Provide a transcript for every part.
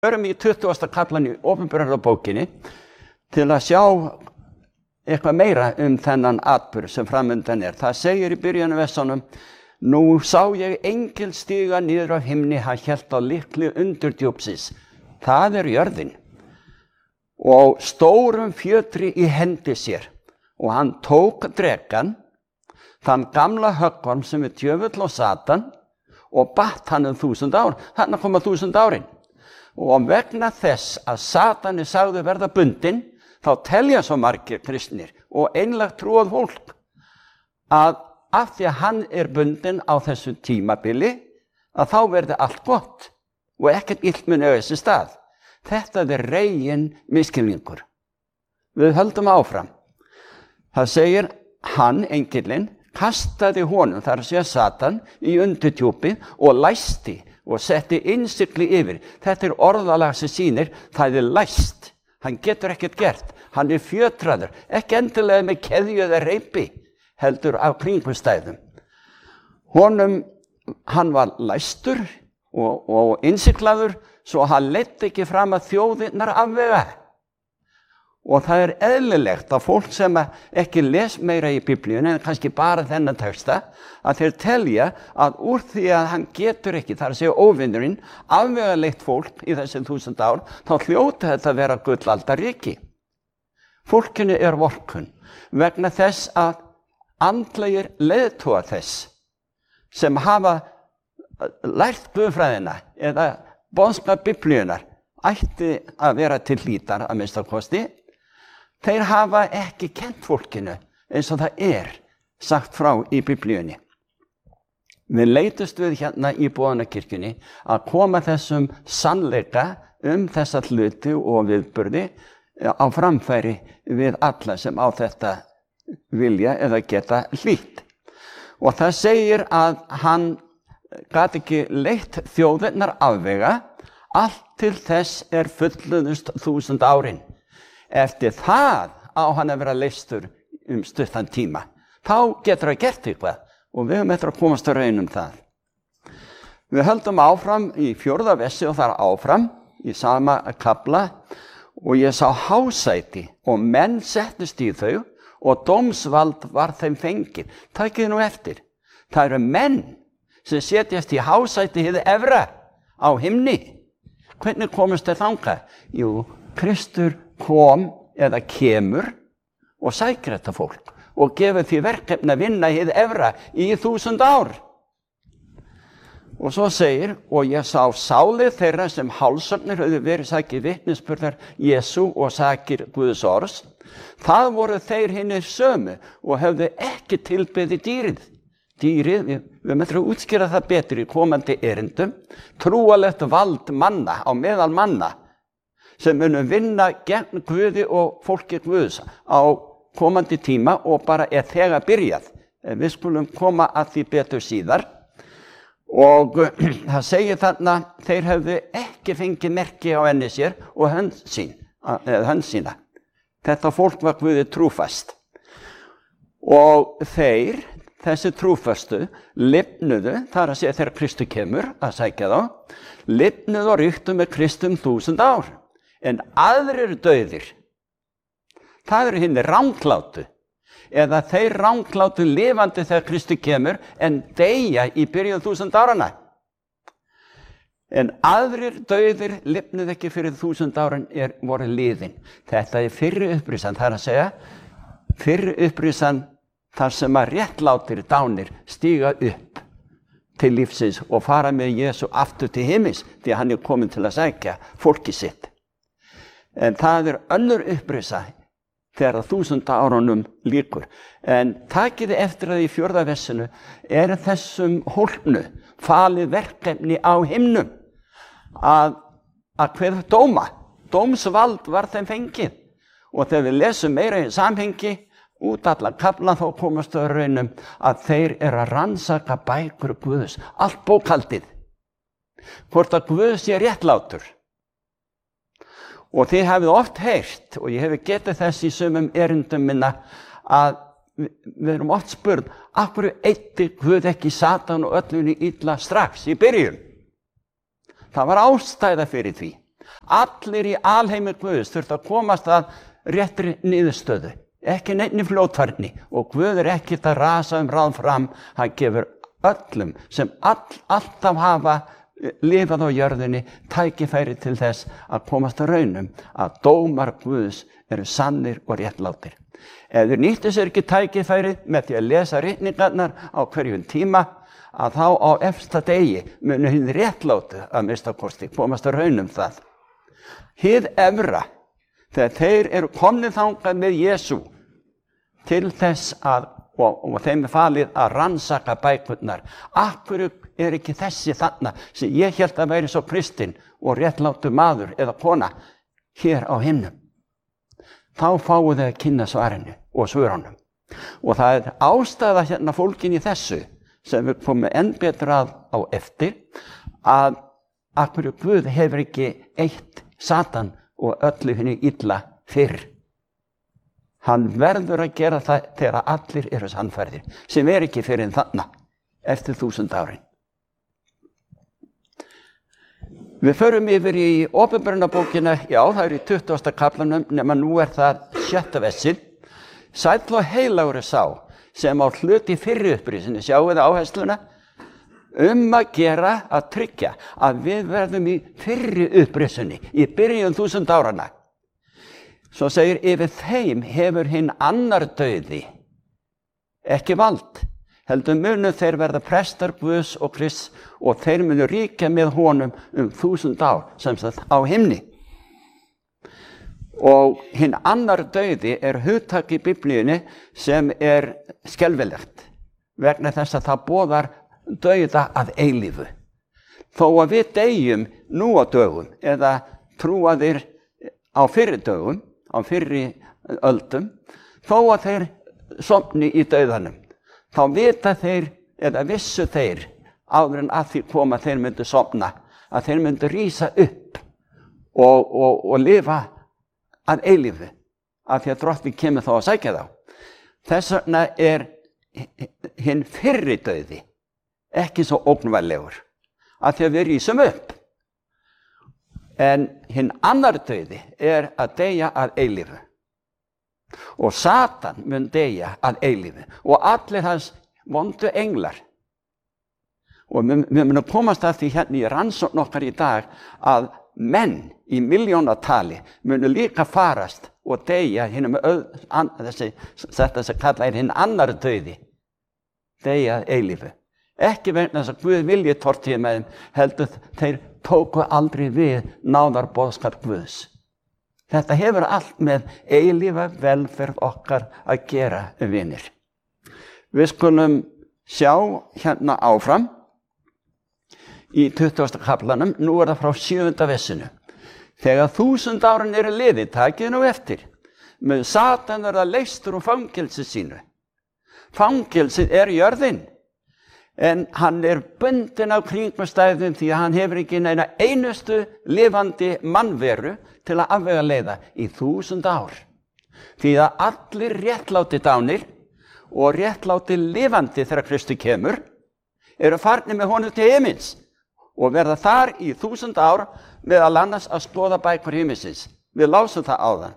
Förum í 20. kaflan í Opinberunarbókinni til að sjá eitthvað meira þennan atburð sem framundan Það segir í byrjunarversunum: Nú sá ég engil stíga niður af himni, hann hélt á lykli undurdjúpsins. Það jörðin. Og stórum fjötri í hendi sér. Og hann tók drekann, þann gamla höggorm sem djöfull og Satan, og batt hann 1000 ár. Þarna koma 1000 árin. Og vegna þess að Satani sagði verða bundinn, þá telja svo margir kristnir og einlægt trúað fólk að af því að hann bundinn á þessu tímabili, að þá verði allt gott og ekkert illt mun eiga sér stað. Þetta reiginn misskilningur. Við höldum áfram. Það segir hann, engillinn, kastaði honum, það að segja Satan, í undirdjúpið og læsti og setti innsigli yfir. Þetta orðalag sem sýnir, það læst. Hann getur ekkert gert. Hann fjötraður, ekki endilega með keðju eða reipi, heldur af kringumstæðum. Hann var læstur og innsiglaður, svo hann leiddi ekki fram að þjóðirnar afvega. Og það eðlilegt að fólk sem ekki les meira í Biblíunni, en kannski bara þennan texta, að þeir telja að úr því að hann getur ekki, það að segja óvinnurinn, afvegaleitt fólk í þessi 1000 ár, þá hljóti þetta að vera gullaldarríki. Fólkinu vorkunn vegna þess að andlegir leiðtogar þess sem hafa lært guðfræðina eða boðskap Biblíunnar ætti að vera til hlítar að minnstakosti. Þeir hafa ekki kennt fólkinu eins og það sagt frá í Biblíunni. Við leitust við hérna í Boðanakirkjunni að koma þessum sannleika þessa hluti og viðburði á framfæri við alla sem á þetta vilja eða geta hlýtt. Og það segir að hann gat ekki leitt þjóðirnar afvega, allt til þess fullnuðust 1000 árin. Eftir það á hann að vera leystur stuttan tíma. Þá getur hann gert eitthvað og við höfum eftir að komast að raun það. Við höldum áfram í 4. versi og þar áfram í sama kafla og ég sá hásæti og menn settust í þau og dómsvald var þeim fengið. Takið nú eftir. Það menn sem setjast í hásæti hið efra á himni. Hvernig komast þeir þangað? Jú, Kristur kom eða kemur og sækir þetta fólk og gefur því verkefni að vinna hið efra í 1000 ár. Og svo segir, og ég sá sálir þeirra sem hálsögnir höfðu verið sakir vitnisburðar Jesú og sakir Guðs orðs. Það voru þeir hinir sömu og höfðu ekki tilbeðið dýrið. Dýrið, við möttum að útskýra það betur í komandi erindum, trúalegt vald manna á meðal manna sem munum vinna gegn Guði og fólki Guðs á komandi tíma og bara þegar byrjað. Við skulum koma að því betur síðar. Og það segir þarna, þeir hefðu ekki fengið merki á enni sér og hönd sína. Þetta fólk var Guði trúfast. Og þessi trúfastu, lifnuðu, það að segja þegar Kristur kemur að sækja þá, lifnuðu og ríktu með Kristum 1000 ár. En aðrir dauðir, það hinir ranglátu, eða þeir ranglátu lifandi þegar Kristur kemur en deyja í byrjun 1000 árana. En aðrir dauðir lifnuðu ekki fyrir 1000 árin voru liðin. Þetta fyrri upprisan, það að segja, fyrri upprisan þar sem að réttlátir dánir stíga upp til lífsins og fara með Jesú aftur til himins, því að hann komin til að sækja fólki sitt. En það önnur upprisa þegar 1000 árunum lýkur. En takið eftir að í 4. versinu þessum hólpnu falið verkefni á himnum að kveða dóma. Dómsvald var þeim fengið. Og þegar við lesum meira í samhengi út allan kaflan þá komast að raunum að þeir að rannsaka bækur Guðs, allt bókhaldið. Hvort að Guðs réttlátur. Og þið hafið oft heyrt, og ég hef getið þess í sumum erindum minna, að við erum oft spurð, af hverju eyddi Guð ekki Satan og öllunni illa strax í byrjun? Það var ástæða fyrir því. Allir í alheimi Guðs þurft að komast að réttri niðurstöðu, ekki neinni fljótfærni, og Guð ekki að rasa ráð fram. Hann gefur öllum sem alltaf hafa lifað á jörðinni tækifæri til þess að komast að raunum að dómar Guðs eru sannir og réttlátir. Ef þeir nýttu sér ekki tækifærið með því að lesa ritningarnar á hverjum tíma, að þá á efsta degi munu hinn réttlátu að mista kosti komast að raunum það. Hið efra, þegar þeir eru komnir þangað með Jesú til þess að, og þeim falið að rannsaka bækurnar. Af hverju ekki þessi þarna sem ég hélt að væri svo kristinn og réttlátu maður eða kona hér á himnum? Þá fáu þau að kynna svarinu og svörunum. Og það ástæða hérna fólkin í þessu sem við komum enn betur að á eftir, að af hverju Guð hefur ekki eitt Satan og öllu henni illa fyrr. Hann verður að gera það þegar allir eru sannfærðir, sem ekki fyrir en þarna, eftir 1000 árin. Við förum yfir í Åpenbarunarbókina, já, það í 20. kaflanum, nema nú það 6. versið. Sæll og heilagur sá, sem á hlut í fyrri upprisinu, sjáu þið áhersluna, að gera að tryggja að við verðum í fyrri upprisinu, í byrjun 1000 árana. Svo segir, yfir þeim hefur hinn annar dauði ekki vald, heldur munu þeir verða prestar Guðs og Krists, og þeir munu ríkja með honum 1000 ár, sem sagt á himni. Og hinn annar dauði hugtak í Biblíunni sem skelfilegt, vegna þess að það boðar dauða að eilífu. Þó að við deyjum nú á dögum, eða trúaðir á fyrri dögum, á fyrri öldum, þó að þeir sofni í dauðanum, þá vita þeir, eða vissu þeir, áður en að því koma þeir myndu sofna, að þeir myndu rísa upp og lifa að eilífu, af því að drottinn kemur þá að sækja þá. Þess vegna hinn fyrri dauði ekki svo ógnvænlegur, af því að við rísum upp. En hinn annar dauði að deyja að eilífu. Og Satan mun deyja að eilífu, og allir hans vondu englar. Og við munum komast að því hérna í rannsókn okkar í dag, að menn í milljónatali munu líka farast og deyja þetta sem kallað hinn annar dauði, deyja að eilífu. Ekki vegna þess að Guð vilji tortíð með þeim, heldur þeir tóku aldrei við náðarboðskap Guðs. Þetta hefur allt með eilífa velferð okkar að gera, vinir. Við skulum sjá hérna áfram í 20. kaflanum, nú það frá 7. versinu. Þegar 1000 árin liðið, takið nú eftir, mun Satan verða leystur úr fangelsi sínu. Fangelsið jörðin, en hann bundinn af kringumstæðum því að hann hefur ekki neina einustu lifandi mannveru til að afvegaleiða í 1000 ár. Því að allir réttláti dánir og réttláti lifandi þegar Kristi kemur farnir með honum til himins og verða þar í 1000 ár meðal annars að skoða bækur himinsins. Við lásum það áðan.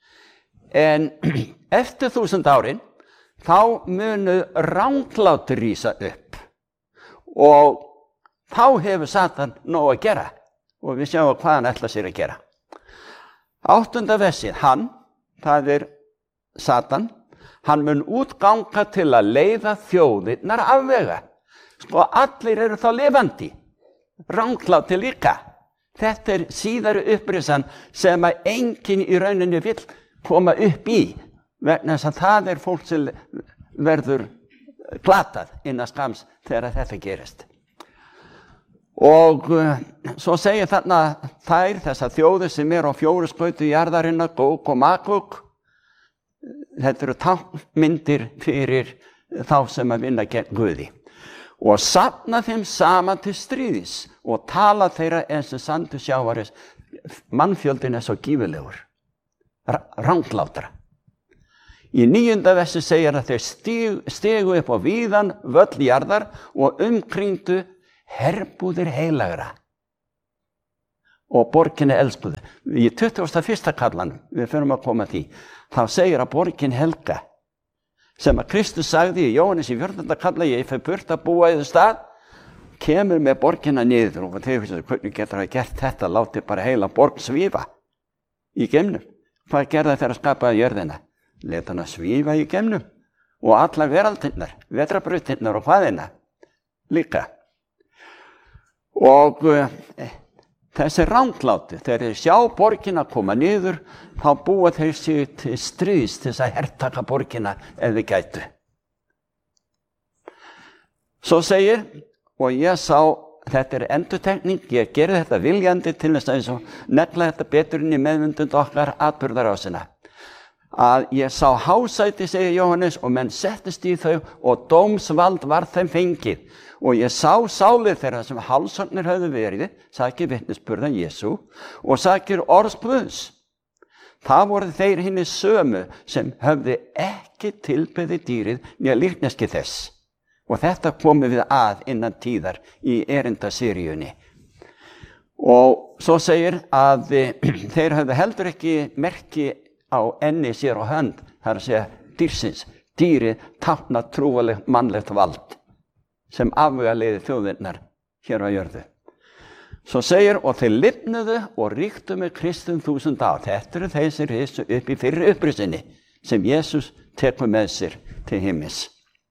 En eftir 1000 árin þá munu ranglátir rísa upp og þá hefur Satan nóg að gera og við sjáum hvað hann ætlar sér að gera. 8. versið, það Satan, hann mun útganga til að leiða þjóðirnar afvega. Sko allir þá lifandi, ranglátir líka. Þetta síðari upprisan sem að enginn í rauninni vill koma upp í, vegna þess að það fólk sem verður glatað innan skams þegar þetta gerist. Og svo segir þarna þessar þjóðir sem á 4 skautum jarðarinnar, Góg og Magog, þetta táknmyndir fyrir þá sem að vinna gegn Guði. Og safna þeim saman til stríðis og tala þeirra eins og sandur sjávaris, mannfjöldin svo gífurlegur, ranglátra. Í 9. versi segir að þeir stigu upp á víðan völl jarðar og umkringdu herbúðir heilagra. og borginni elskuðu. Í 21. kaplanum, við förum að koma að því, þá segir að borgin helga, sem að Kristus sagði í Jóhannes í 14. kapla, ég fer burt að búa í þau stað, kemur með borgina niður og þeir finnst að hvernig getur það gert þetta, láti bara heila borg svífa í geimnum. Hvað gerði þeir að skapa jörðina? Leta hana svífa í geimnum og allar veraldinnar, vetrarbrautirnar og hvaðina líka. Og þessi rangláti, þegar þeir sjá borgina koma niður, þá búa þeir sig til stríðs til þess að hertaka borgina ef þeir gætu. Svo segir, og ég sá, þetta endurtekning, ég gerði þetta viljandi til þess að eins og negla þetta betur inn í meðmyndund okkar atburðarásina. Að ég sá hásæti, segir Jóhannes, og menn settist í þau og dómsvald var þeim fengið. Og ég sá sálir þeirra sem hálsarnir höfðu verið, sakir vitnisburða Jesú og sakir orðs Guðs. Það voru þeir hinni sömu sem höfðu ekki tilbeðið dýrið né líkneski þess. Og þetta komum við að innan tíðar í erindaseríunni. Og svo segir að þeir höfðu heldur ekki merki á enni sér og hönd, það er að segja dýrsins. Dýrið táknar trúaleg mannlegt vald sem afvegaleiði þjóðirnar hér á jörðu. Svo segir, og þeir lifnuðu og ríktu með Kristum 1000 ár. Þetta eru þeir sem risu upp í fyrri upprisunni sem Jesús tekur með sér til himins.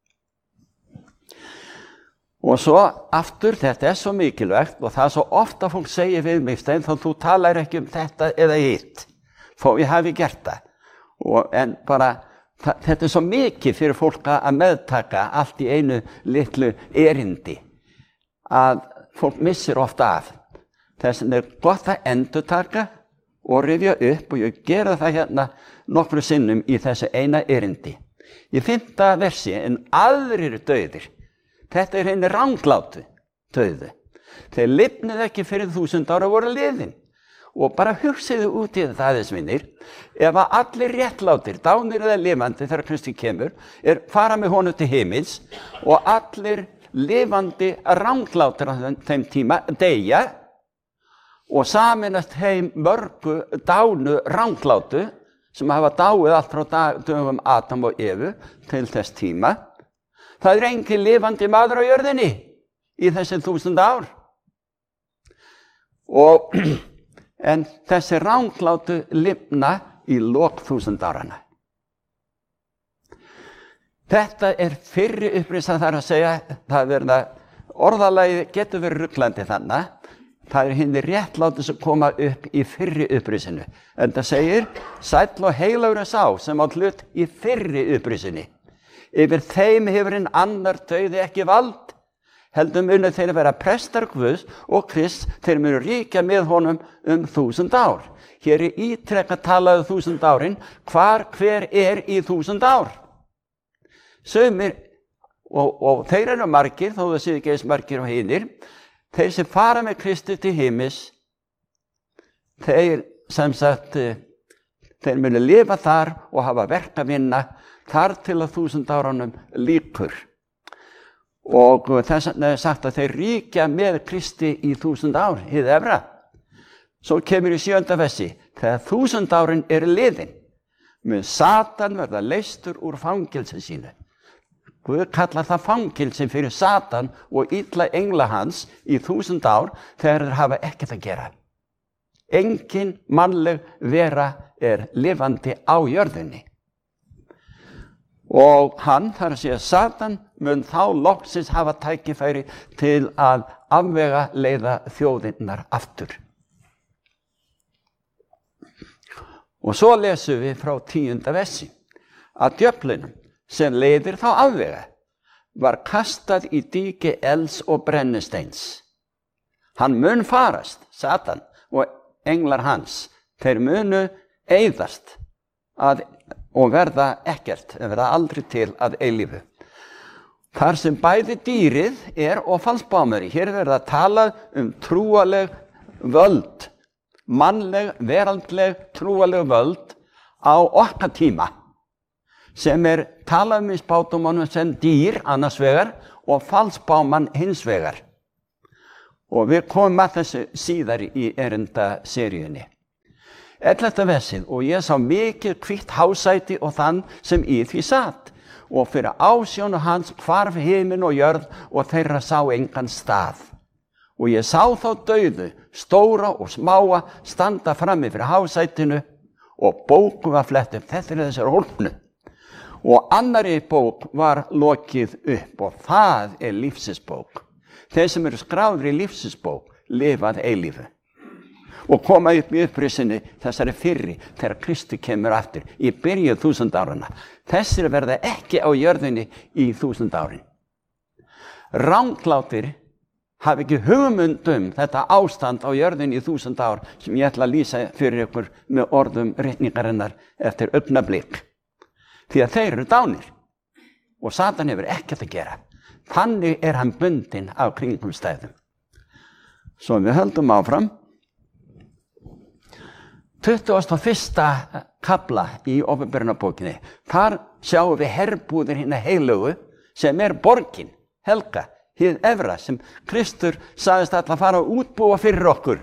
Og svo aftur, þetta er svo mikilvægt og það er svo ofta fólk segir við mig, Stein, þá þú talar ekki um þetta eða hitt, þó ég hafi gert það. En bara, þetta er svo mikið fyrir fólk að meðtaka allt í einu litlu erindi, að fólk missir ofta af. Þess vegna er gott að endurtaka og rifja upp, og ég gera það hérna nokkru sinnum í þessu eina erindi. Í 5. versi, en aðrir dauðir, þetta er henni ranglátu dauðu. Þeir lifnuðu ekki fyrir 1000 ára voru liðin. Og bara hugsiðu út í það aðeins vinnir, ef að allir réttlátir, dánir eða lifandi þegar Kristi kemur, fara með honum til himins og allir lifandi ranglátir á þeim tíma deyja og saminast heim mörgu dánu ranglátu sem hafa dáið allt frá dögum Adam og Evu til þess tíma. Það er engin lifandi maður á jörðinni í þessi 1000 ár. En þessi ranglátu lifna í lok 1000 áranna. Þetta er fyrri upprisa, það er að segja, það verða, orðalagið getur verið ruglandi þannig, það er hinni réttlátu sem koma upp í fyrri upprisinu. En það segir, sæll og heilagur er sá sem á hlut í fyrri upprisinni. Yfir þeim hefur hinn annar dauði ekki vald, heldur munu þeir vera prestar Guðs og Krist, þeir munu ríkja með honum 1000 ár. Hér er ítrekka talað 1000 árin, hver er í 1000 ár? Sumir, og þeir eru margir, þó það séu ekki eins margir og hinir, þeir sem fara með Kristi til himis, þeir sem sagt, þeir munu lifa þar og hafa verk að vinna, þar til að 1000 árunum líkur. Og þess vegna er sagt að þeir ríkja með Kristi í 1000 ár, hið efra. Svo kemur í 7. versi, þegar 1000 árin eru liðin, mun Satan verða leystur úr fangelsi sínu. Guð kallar það fangelsi fyrir Satan og illa engla hans í 1000 ár þegar þeir hafa ekkert að gera. Engin mannleg vera er lifandi á jörðinni. Og hann, þar að segja Satan, mun þá loksins hafa tækifæri til að afvega leiða þjóðirnar aftur. Og svo lesum við frá 10. versi að djöflunum sem leiðir þá afvega var kastað í dýki elds og brennisteins. Hann mun farast, Satan og englar hans, þeir munu eyðast og verða ekkert, verða aldrei til að eilífu. Þar sem bæði dýrið er og falsbámeri, hér verða að tala trúaleg völd, mannleg, veraldleg, trúaleg völd á okkar tíma, sem talað í spádómunum sem dýr annars vegar og falsbáman hins vegar. Og við komum að þessu síðar í erindaseríunni. 11. versið, og ég sá mikið hvítt hásæti og þann sem í því satt, og fyrir ásjónu hans hvarf himinn og jörð og þeirra sá engan stað. Og ég sá þá dauðu, stóra og smáa, standa frammi fyrir hásætinu og bóku var flett upp. Þetta er þessar hólpnu. Og annarri bók var lokið upp og það er lífsins-bók. Þeir sem eru skráðir í lífsins-bók lifa að eilífu og koma upp í upprisunni þessari fyrri þegar Kristi kemur aftur í byrju 1000 áranna. Þessir verða ekki á jörðinni í 1000 árin. Ranglátir hafi ekki hugmynd þetta ástand á jörðinni í 1000 ár sem ég ætla að lýsa fyrir ykkur með orðum ritningarinnar eftir augnablik. Því að þeir eru dánir og Satan hefur ekkert að gera. Þannig er hann bundinn af kringumstæðum. Svo við höldum áfram. 21. kafla í Åpenbarunarbókinni. Þar sjáum við herbúðir hinna heilögu sem er borgin, Helga, hið efra, sem Kristur sagðist að fara að útbúa fyrir okkur.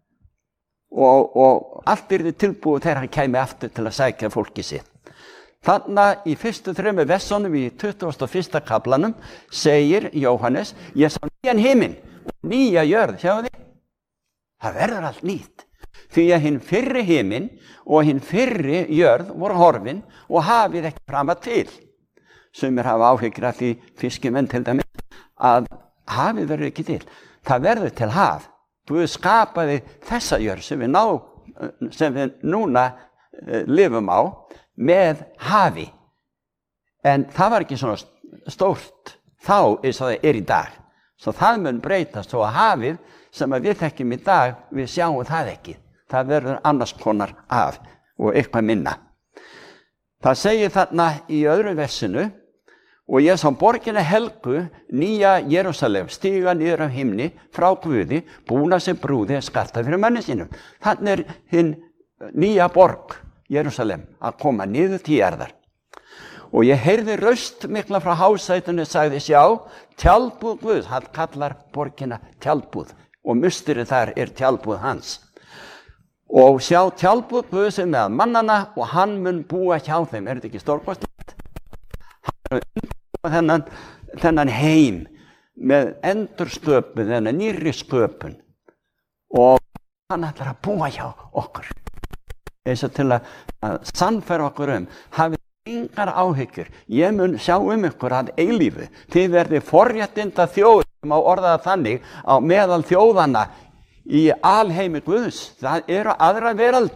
Og allt yrði tilbúið þegar hann kæmi aftur til að sækja fólki sitt. Þannig í fyrstu 3 versunum í 21. kaflanum segir Jóhannes, ég sá nýjan himinn og nýja jörð, sjáu þið? Það verður allt nýtt. Því að hinn fyrri himinn og hinn fyrri jörð voru horfin og hafið ekki frama til. Sumir hafa áhyggjur af því fiskimenn til dæmis að hafið verður ekki til. Það verður til haf. Guð skapaði þessa jörð sem við núna lifum á með hafi. En það var ekki svona stórt þá eins og það er í dag. Svo það mun breytast svo að hafið sem við þekkjum í dag, við sjáum það ekki. Það verður annars konar af og eitthvað minna. Það segir þarna í öðru versinu, og ég sá borgina Helgu, nýja Jerúsalem, stíga niður af himni frá Guði, búna sem brúði skarta fyrir mönni sínum. Þannig er hinn nýja borg, Jerúsalem, að koma niður til jarðar. Og ég heyrði raust mikla frá hásætinu, sagði, sjá, tjaldbúð Guðs, hann kallar borgina tjaldbúð og musturinn þar er tjaldbúð hans. Og sjá, tjaldbúð Guðs er með mannana og hann mun búa hjá þeim. Er þetta ekki stórkostlegt? Hann er undirbúið þennan heim með endursköpun, þennan nýrri sköpun og hann ætlar að búa hjá okkur. Eins og til að sannfæra okkur hafið engar áhyggjur. Ég mun sjá ykkur að eilífu. Þið verðið forréttinda þjóð, sem á orðaða þannig, á meðal þjóðanna í alheimi Guðs. Það eru aðra veraldir.